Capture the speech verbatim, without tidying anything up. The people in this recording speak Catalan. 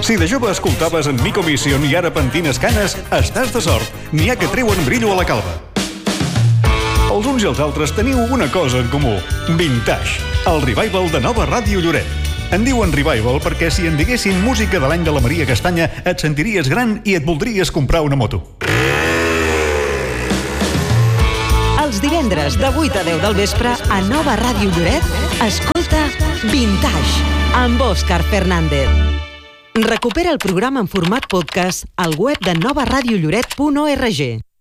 Si de jove escoltaves en Mico Mission i ara pentines canes, estàs de sort. N'hi ha que treuen brillo a la calva. Els uns i els altres teniu una cosa en comú. Vintage, el revival de Nova Ràdio Lloret. En diuen revival perquè si en diguessin música de l'any de la Maria Castanya et sentiries gran i et voldries comprar una moto. Els divendres de vuit a deu del vespre a Nova Ràdio Lloret, escolta Vintage amb Òscar Fernández. Recupera el programa en format podcast al web de nova radio lloret punt org.